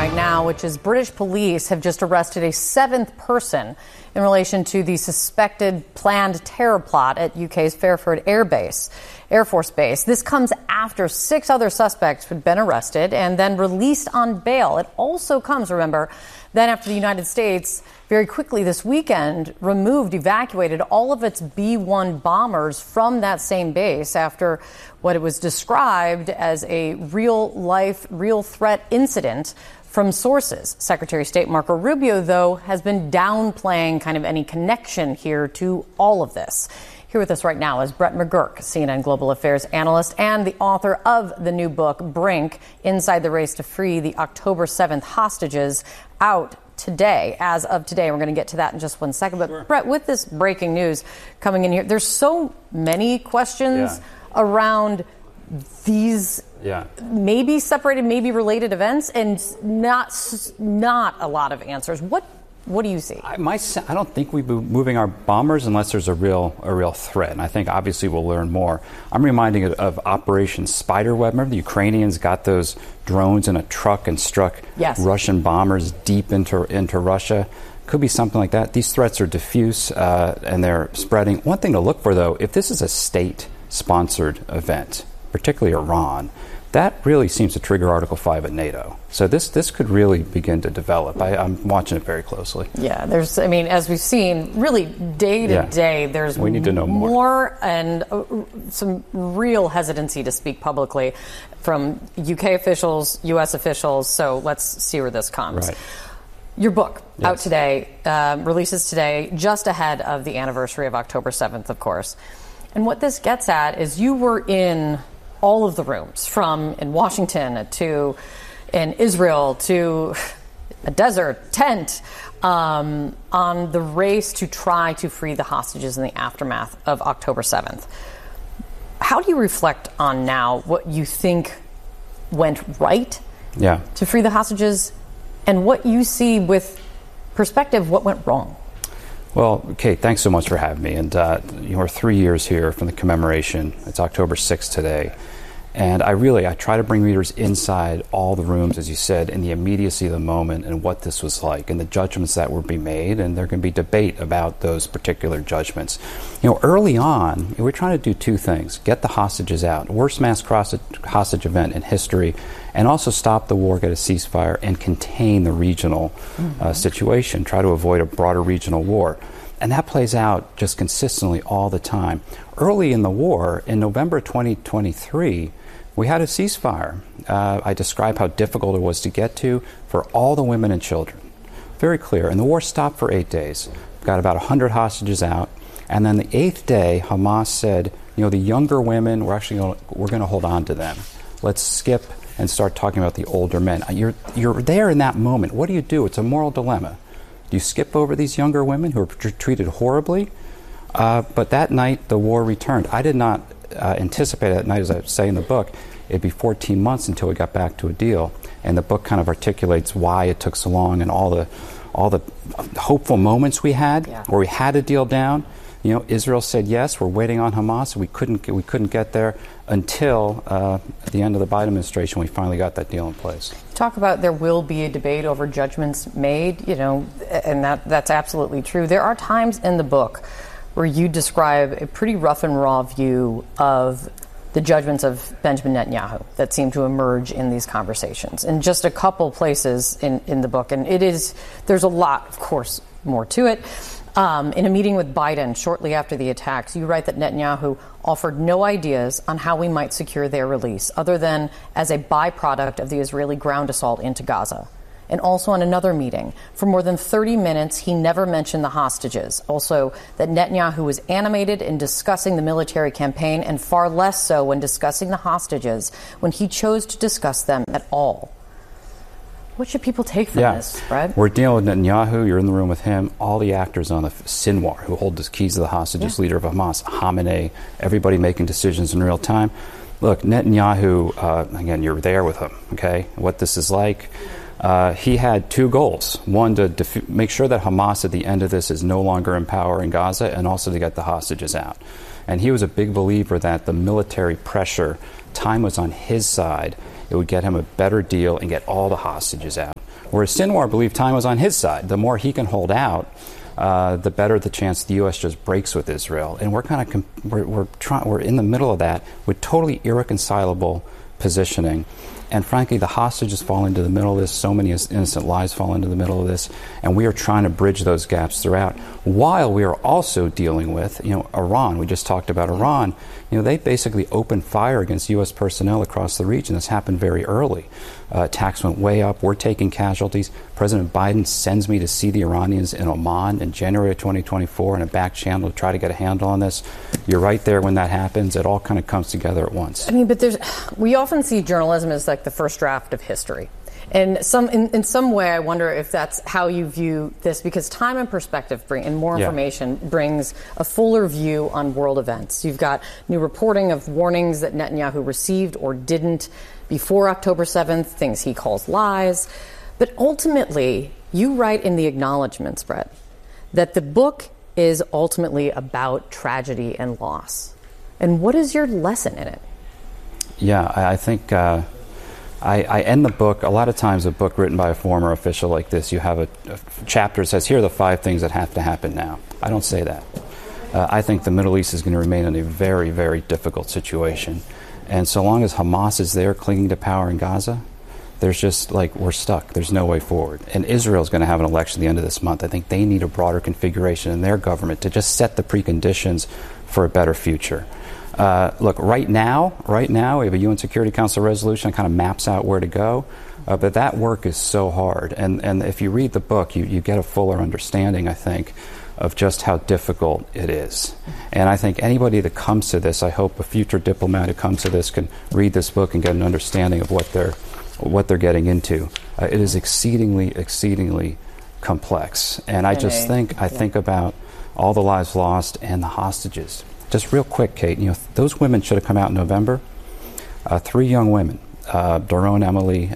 right now, which is British police have just arrested a seventh person in relation to the suspected planned terror plot at UK's Fairford Air Force Base. This comes after 6 other suspects had been arrested and then released on bail. It also comes, remember, then after the United States very quickly this weekend evacuated all of its B-1 bombers from that same base after what it was described as a real threat incident from sources. Secretary of State Marco Rubio, though, has been downplaying kind of any connection here to all of this. Here with us right now is Brett McGurk, CNN Global Affairs analyst and the author of the new book, Brink, Inside the Race to Free the October 7th Hostages, out today. As of today, we're going to get to that in just one second. But, sure. Brett, with this breaking news coming in here, there's so many questions around these maybe separated, maybe related events, and not a lot of answers. What do you see? I don't think we'd be moving our bombers unless there's a real threat. And I think obviously we'll learn more. I'm reminded of Operation Spiderweb. Remember the Ukrainians got those drones in a truck and struck Russian bombers deep into Russia? Could be something like that. These threats are diffuse and they're spreading. One thing to look for, though, if this is a state-sponsored event, particularly Iran, that really seems to trigger Article 5 at NATO. So this could really begin to develop. I'm watching it very closely. Yeah, as we've seen, really day to day, we need to know more and some real hesitancy to speak publicly from UK officials, US officials. So let's see where this comes. Right. Your book, out today, releases today, just ahead of the anniversary of October 7th, of course. And what this gets at is you were in all of the rooms, from in Washington to in Israel to a desert tent, on the race to try to free the hostages in the aftermath of October 7th. How do you reflect on now what you think went right to free the hostages, and what you see with perspective what went wrong? Well, Kate, thanks so much for having me. And we're 3 years here from the commemoration. It's October 6th today. And I try to bring readers inside all the rooms, as you said, in the immediacy of the moment and what this was like and the judgments that were being made. And there can be debate about those particular judgments. Early on, we're trying to do 2 things. Get the hostages out, worst mass hostage event in history, and also stop the war, get a ceasefire, and contain the regional situation, try to avoid a broader regional war. And that plays out just consistently all the time. Early in the war, in November 2023, we had a ceasefire. I describe how difficult it was to get to for all the women and children. Very clear. And the war stopped for 8 days. Got about 100 hostages out. And then the 8th day, Hamas said, the younger women, we're going to hold on to them. Let's skip and start talking about the older men. You're there in that moment. What do? It's a moral dilemma. Do you skip over these younger women who were treated horribly? But that night, the war returned. I did not anticipate that night, as I say in the book, it'd be 14 months until we got back to a deal. And the book kind of articulates why it took so long and all the hopeful moments we had where we had a deal down. Israel said yes. We're waiting on Hamas. We couldn't get there until at the end of the Biden administration. We finally got that deal in place. Talk about there will be a debate over judgments made. And that's absolutely true. There are times in the book where you describe a pretty rough and raw view of the judgments of Benjamin Netanyahu that seem to emerge in these conversations. In just a couple places in the book, and there's a lot, of course, more to it. In a meeting with Biden shortly after the attacks, you write that Netanyahu offered no ideas on how we might secure their release, other than as a byproduct of the Israeli ground assault into Gaza. And also in another meeting, for more than 30 minutes, he never mentioned the hostages. Also, that Netanyahu was animated in discussing the military campaign and far less so when discussing the hostages, when he chose to discuss them at all. What should people take from this, Brad? We're dealing with Netanyahu. You're in the room with him. All the actors on the Sinwar, who hold the keys to the hostages, leader of Hamas, Khamenei, everybody making decisions in real time. Look, Netanyahu, again, you're there with him, okay? What this is like. He had 2 goals. One, to make sure that Hamas at the end of this is no longer in power in Gaza, and also to get the hostages out. And he was a big believer that the military pressure, time was on his side. It would get him a better deal and get all the hostages out. Whereas Sinwar believed time was on his side. The more he can hold out, the better the chance the U.S. just breaks with Israel. And we're in the middle of that with totally irreconcilable positioning. And frankly, the hostages fall into the middle of this. So many innocent lives fall into the middle of this. And we are trying to bridge those gaps throughout, while we are also dealing with, Iran. We just talked about Iran. They basically opened fire against U.S. personnel across the region. This happened very early. Attacks went way up. We're taking casualties. President Biden sends me to see the Iranians in Oman in January of 2024 in a back channel to try to get a handle on this. You're right there when that happens. It all kind of comes together at once. But we often see journalism as like the first draft of history. And in some way, I wonder if that's how you view this, because time and perspective and more information brings a fuller view on world events. You've got new reporting of warnings that Netanyahu received or didn't before October 7th, things he calls lies. But ultimately, you write in the acknowledgments, Brett, that the book is ultimately about tragedy and loss. And what is your lesson in it? Yeah, I think I end the book. A lot of times a book written by a former official like this, you have a chapter that says, here are the 5 things that have to happen now. I don't say that. I think the Middle East is going to remain in a very, very difficult situation. And so long as Hamas is there clinging to power in Gaza, there's just we're stuck. There's no way forward. And Israel's going to have an election at the end of this month. I think they need a broader configuration in their government to just set the preconditions for a better future. Look, right now, we have a UN Security Council resolution that kind of maps out where to go. But that work is so hard. And if you read the book, you get a fuller understanding, I think, of just how difficult it is. And I think anybody that comes to this, I hope a future diplomat who comes to this can read this book and get an understanding of what they're getting into. It is exceedingly complex. And I just think about all the lives lost and the hostages. Just real quick, Kate, those women should have come out in November. 3 young women, Doron, Emily,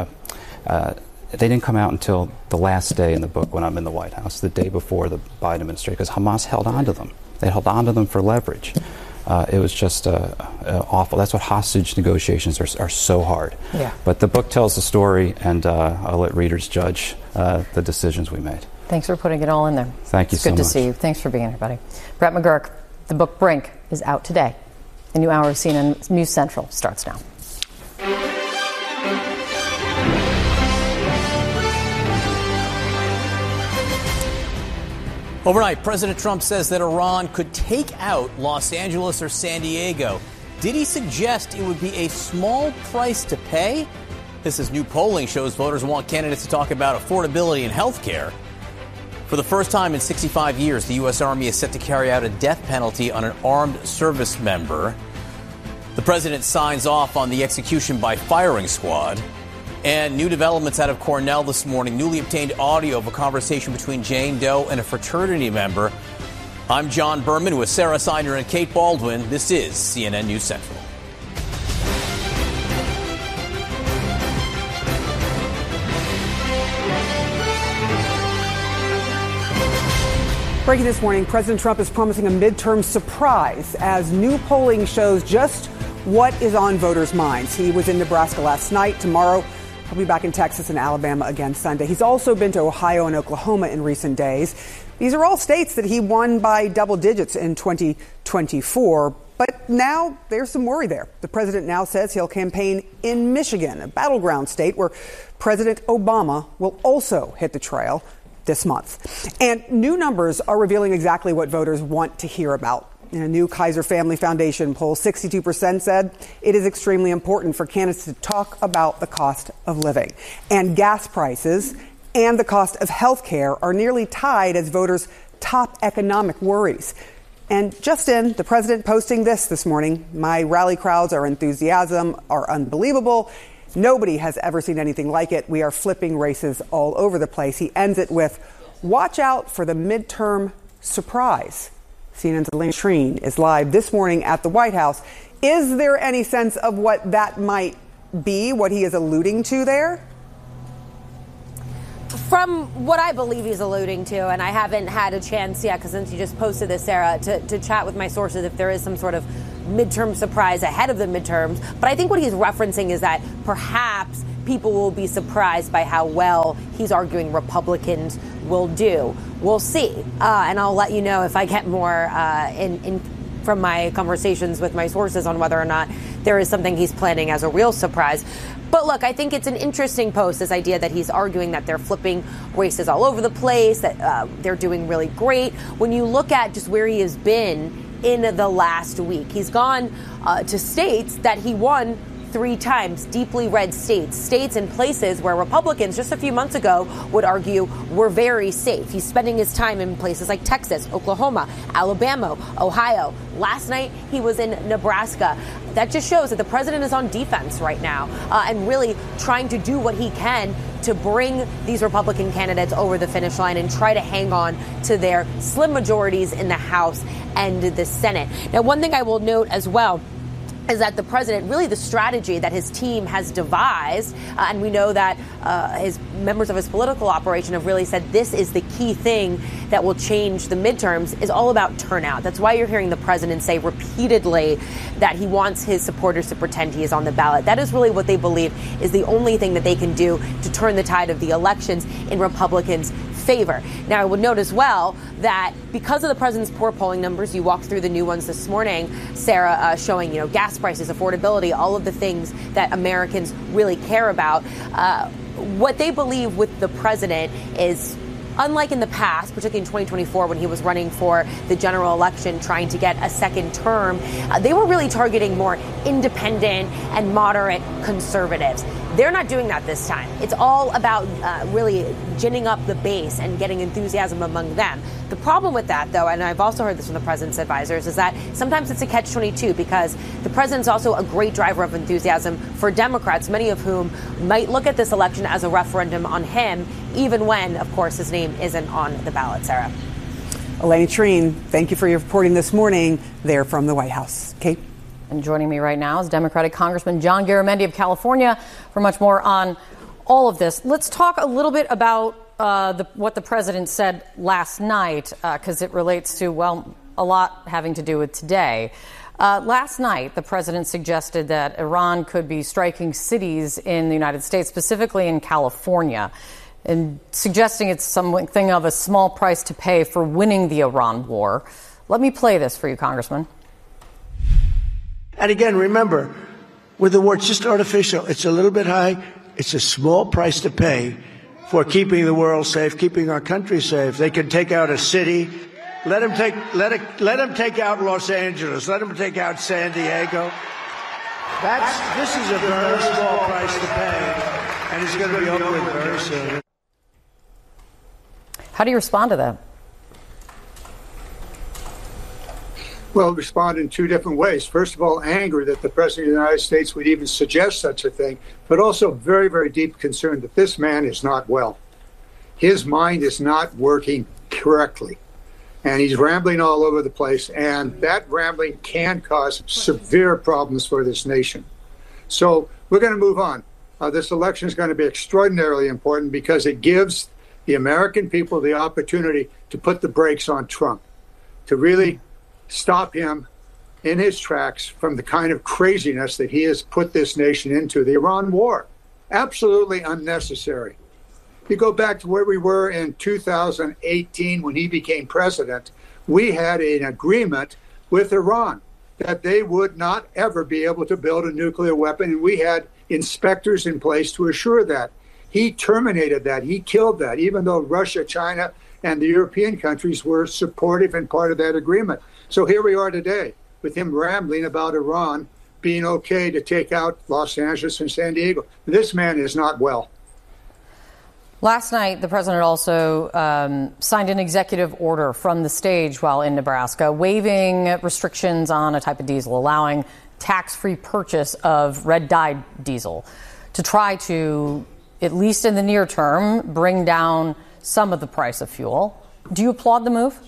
they didn't come out until the last day in the book when I'm in the White House, the day before the Biden administration, because Hamas held on to them. They held on to them for leverage. It was just awful. That's what hostage negotiations are so hard. Yeah. But the book tells the story, and I'll let readers judge the decisions we made. Thanks for putting it all in there. Thank you so much. Good to see you. Thanks for being here, buddy. Brett McGurk, the book Brink is out today. A new hour of CNN News Central starts now. Overnight, President Trump says that Iran could take out Los Angeles or San Diego. Did he suggest it would be a small price to pay? This is new polling shows voters want candidates to talk about affordability and health care. For the first time in 65 years, the U.S. Army is set to carry out a death penalty on an armed service member. The president signs off on the execution by firing squad. And new developments out of Cornell this morning. Newly obtained audio of a conversation between Jane Doe and a fraternity member. I'm John Berman with Sarah Seiner and Kate Baldwin. This is CNN News Central. Breaking this morning, President Trump is promising a midterm surprise as new polling shows just what is on voters' minds. He was in Nebraska last night. Tomorrow, he'll be back in Texas and Alabama again Sunday. He's also been to Ohio and Oklahoma in recent days. These are all states that he won by double digits in 2024. But now there's some worry there. The president now says he'll campaign in Michigan, a battleground state where President Obama will also hit the trail this month. And new numbers are revealing exactly what voters want to hear about. In a new Kaiser Family Foundation poll, 62% said it is extremely important for candidates to talk about the cost of living. And gas prices and the cost of health care are nearly tied as voters' top economic worries. And just in, the president posting this morning, my rally crowds, our enthusiasm are unbelievable. Nobody has ever seen anything like it. We are flipping races all over the place. He ends it with, watch out for the midterm surprise. CNN's Elaine Shreen is live this morning at the White House. Is there any sense of what that might be, what he is alluding to there? From what I believe he's alluding to, and I haven't had a chance yet, because since you just posted this, Sarah, to chat with my sources if there is some sort of midterm surprise ahead of the midterms. But I think what he's referencing is that perhaps people will be surprised by how well he's arguing Republicans will do. We'll see. And I'll let you know if I get more from my conversations with my sources on whether or not there is something he's planning as a real surprise. But look, I think it's an interesting post, this idea that he's arguing that they're flipping races all over the place, that they're doing really great. When you look at just where he has been in the last week, he's gone to states that he won 3 times, deeply red states in places where Republicans just a few months ago would argue were very safe. He's spending his time in places like Texas, Oklahoma, Alabama, Ohio. Last night, he was in Nebraska. That just shows that the president is on defense right now and really trying to do what he can to bring these Republican candidates over the finish line and try to hang on to their slim majorities in the House and the Senate. Now, one thing I will note as well is that the president, really the strategy that his team has devised, and we know that his members of his political operation have really said this is the key thing that will change the midterms, is all about turnout. That's why you're hearing the president say repeatedly that he wants his supporters to pretend he is on the ballot. That is really what they believe is the only thing that they can do to turn the tide of the elections in Republicans' favor. Now, I would note as well that because of the president's poor polling numbers, you walked through the new ones this morning, Sarah, showing, gas prices, affordability, all of the things that Americans really care about. What they believe with the president is, unlike in the past, particularly in 2024 when he was running for the general election trying to get a second term, they were really targeting more independent and moderate conservatives. They're not doing that this time. It's all about really ginning up the base and getting enthusiasm among them. The problem with that, though, and I've also heard this from the president's advisors, is that sometimes it's a catch-22 because the president's also a great driver of enthusiasm for Democrats, many of whom might look at this election as a referendum on him, even when, of course, his name isn't on the ballot. Sarah. Elaine Treen, thank you for your reporting this morning there from the White House. Kate? And joining me right now is Democratic Congressman John Garamendi of California for much more on all of this. Let's talk a little bit about what the president said last night, because it relates to, a lot having to do with today. Last night, the president suggested that Iran could be striking cities in the United States, specifically in California, and suggesting it's something of a small price to pay for winning the Iran war. Let me play this for you, Congressman. And again, remember, with the war, it's just artificial. It's a little bit high. It's a small price to pay for keeping the world safe, keeping our country safe. They can take out a city. Let them take out Los Angeles. Let them take out San Diego. This is a very small price to pay, and it's going to be over with very soon. How do you respond to that? Well, respond in 2 different ways. First of all, anger that the President of the United States would even suggest such a thing, but also very, very deep concern that this man is not well. His mind is not working correctly, and he's rambling all over the place, and that rambling can cause severe problems for this nation. So we're going to move on. This election is going to be extraordinarily important because it gives the American people the opportunity to put the brakes on Trump, to really stop him in his tracks from the kind of craziness that he has put this nation into. The Iran war, absolutely unnecessary. You go back to where we were in 2018 when he became president, we had an agreement with Iran that they would not ever be able to build a nuclear weapon, and we had inspectors in place to assure that. He terminated that. He killed that, even though Russia, China, and the European countries were supportive and part of that agreement. So here we are today with him rambling about Iran being okay to take out Los Angeles and San Diego. This man is not well. Last night, the president also signed an executive order from the stage while in Nebraska, waiving restrictions on a type of diesel, allowing tax-free purchase of red-dyed diesel to try to, at least in the near term, bring down some of the price of fuel. Do you applaud the move?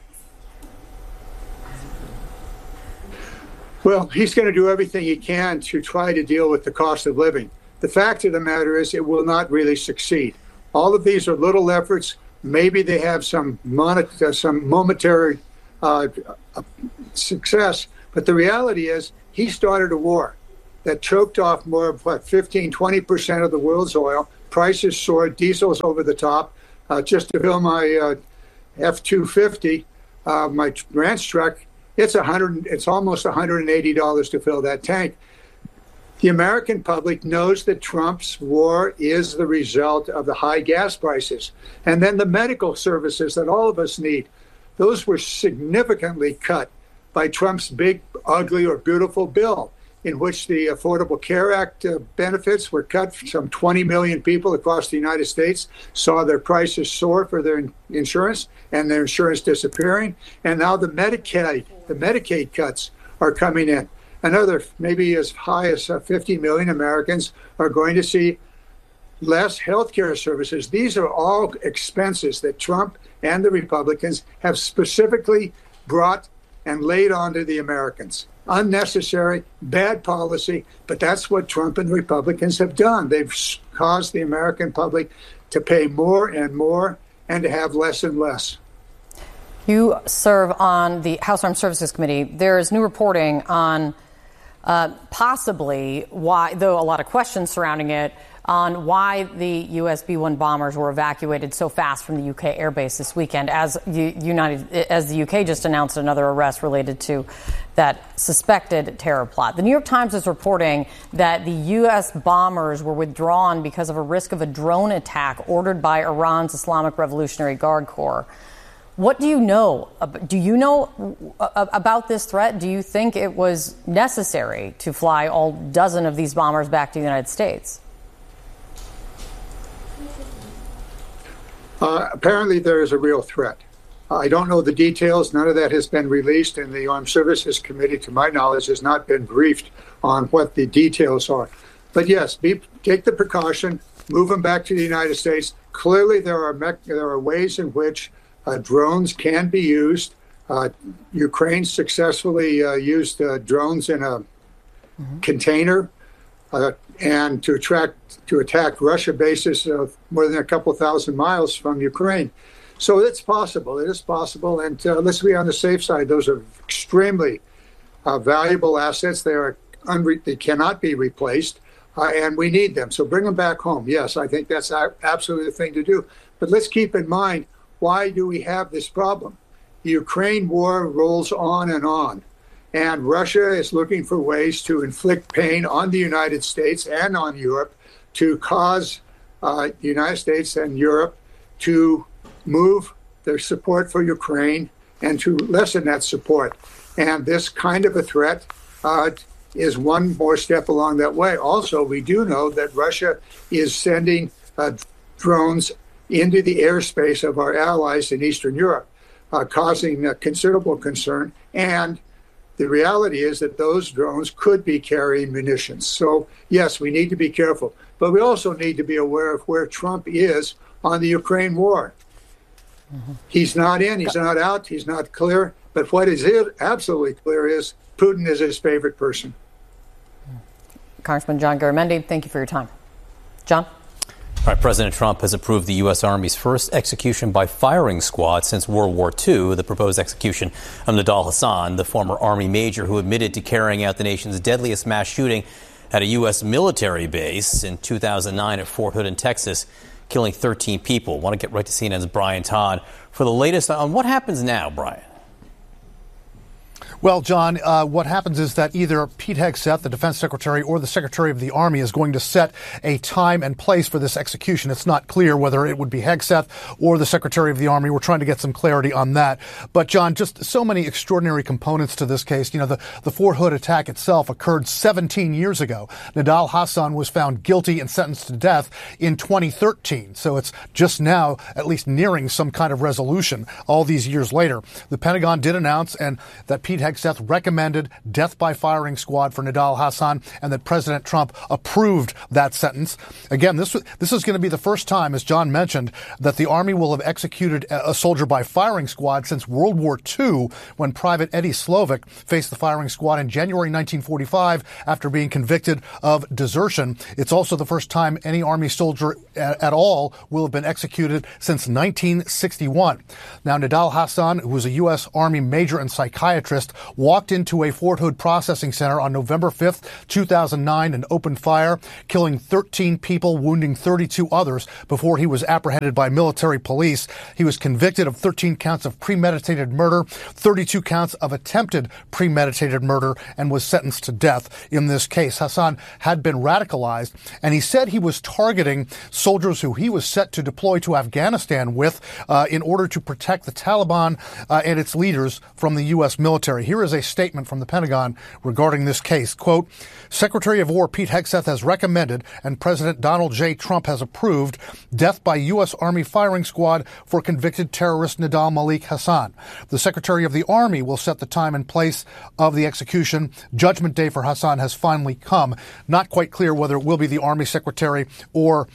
Well, he's going to do everything he can to try to deal with the cost of living. The fact of the matter is it will not really succeed. All of these are little efforts. Maybe they have some momentary success, but the reality is he started a war. that choked off more of 15-20% of the world's oil. Prices soared, diesel's over the top. Just to fill my F-250, my ranch truck, it's almost $180 to fill that tank. The American public knows that Trump's war is the result of the high gas prices. And then the medical services that all of us need, those were significantly cut by Trump's big, ugly, or beautiful bill, in which the Affordable Care Act benefits were cut. Some 20 million people across the United States saw their prices soar for their insurance, and their insurance disappearing. And now the Medicaid cuts are coming in. Another, maybe as high as 50 million Americans are going to see less health care services. These are all expenses that Trump and the Republicans have specifically brought and laid onto the Americans. Unnecessary, bad policy, but that's what Trump and the Republicans have done. They've caused the American public to pay more and more and to have less and less. You serve on the House Armed Services Committee. There is new reporting on possibly why, though a lot of questions surrounding it, on why the U.S. B-1 bombers were evacuated so fast from the U.K. airbase this weekend, as the U.K. just announced another arrest related to that suspected terror plot. The New York Times is reporting that the U.S. bombers were withdrawn because of a risk of a drone attack ordered by Iran's Islamic Revolutionary Guard Corps. What do you know? Do you know about this threat? Do you think it was necessary to fly all dozen of these bombers back to the United States? Apparently there is a real threat. I don't know the details. None of that has been released, and the Armed Services Committee, to my knowledge, has not been briefed on what the details are. But yes, take the precaution, move them back to the United States. Clearly there are ways in which drones can be used. Ukraine successfully used drones in a container and to attack Russia bases more than a couple thousand miles from Ukraine. So it's possible. It is possible. And let's be on the safe side. Those are extremely valuable assets. They cannot be replaced, and we need them. So bring them back home. Yes, I think that's absolutely the thing to do. But let's keep in mind, why do we have this problem? The Ukraine war rolls on, and Russia is looking for ways to inflict pain on the United States and on Europe, to cause the United States and Europe to move their support for Ukraine and to lessen that support. And this kind of a threat is one more step along that way. Also, we do know that Russia is sending drones into the airspace of our allies in Eastern Europe, causing considerable concern. And the reality is that those drones could be carrying munitions. So, yes, we need to be careful. But we also need to be aware of where Trump is on the Ukraine war. He's not in, he's not out, he's not clear. But what is absolutely clear is Putin is his favorite person. Congressman John Garamendi, thank you for your time. John? All right, President Trump has approved the U.S. Army's first execution by firing squad since World War II, the proposed execution of Nidal Hasan, the former Army major who admitted to carrying out the nation's deadliest mass shooting at a U.S. military base in 2009 at Fort Hood in Texas, killing 13 people. I want to get right to CNN's Brian Todd for the latest on what happens now, Brian. Well, John, what happens is that either Pete Hegseth, the defense secretary, or the secretary of the Army is going to set a time and place for this execution. It's not clear whether it would be Hegseth or the secretary of the Army. We're trying to get some clarity on that. But, John, just so many extraordinary components to this case. You know, the Fort Hood attack itself occurred 17 years ago. Nidal Hasan was found guilty and sentenced to death in 2013. So it's just now at least nearing some kind of resolution all these years later. The Pentagon did announce that Pete Hegseth recommended death by firing squad for Nidal Hasan, and that President Trump approved that sentence. Again, this is going to be the first time, as John mentioned, that the Army will have executed a soldier by firing squad since World War II, when Private Eddie Slovik faced the firing squad in January 1945 after being convicted of desertion. It's also the first time any Army soldier at all will have been executed since 1961. Now, Nidal Hasan, who was a U.S. Army major and psychiatrist, walked into a Fort Hood processing center on November 5th, 2009 and opened fire, killing 13 people, wounding 32 others before he was apprehended by military police. He was convicted of 13 counts of premeditated murder, 32 counts of attempted premeditated murder, and was sentenced to death in this case. Hassan had been radicalized, and he said he was targeting soldiers who he was set to deploy to Afghanistan with in order to protect the Taliban and its leaders from the U.S. military. Here is a statement from the Pentagon regarding this case. Quote, Secretary of War Pete Hegseth has recommended and President Donald J. Trump has approved death by U.S. Army firing squad for convicted terrorist Nidal Malik Hassan. The Secretary of the Army will set the time and place of the execution. Judgment day for Hassan has finally come. Not quite clear whether it will be the Army Secretary or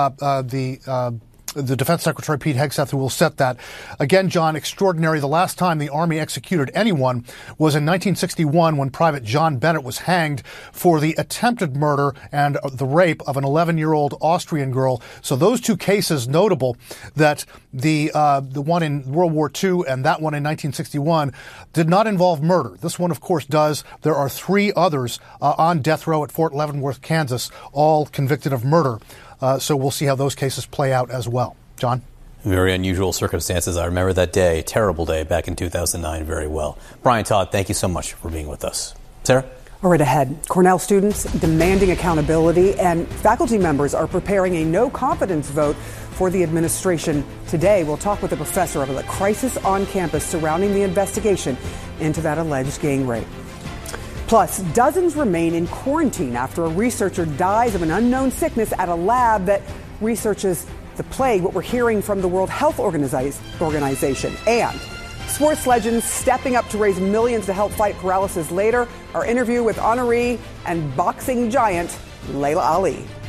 the Defense Secretary, Pete Hegseth, who will set that. Again, John, extraordinary. The last time the Army executed anyone was in 1961 when Private John Bennett was hanged for the attempted murder and the rape of an 11-year-old Austrian girl. So those two cases notable that the one in World War II and that one in 1961 did not involve murder. This one, of course, does. There are 3 others on death row at Fort Leavenworth, Kansas, all convicted of murder. So we'll see how those cases play out as well. John? Very unusual circumstances. I remember that day, terrible day back in 2009 very well. Brian Todd, thank you so much for being with us. Sarah? All right, ahead. Cornell students demanding accountability, and faculty members are preparing a no-confidence vote for the administration today. We'll talk with a professor about the crisis on campus surrounding the investigation into that alleged gang rape. Plus, dozens remain in quarantine after a researcher dies of an unknown sickness at a lab that researches the plague, what we're hearing from the World Health Organization. And sports legends stepping up to raise millions to help fight paralysis later. Our interview with honoree and boxing giant Layla Ali.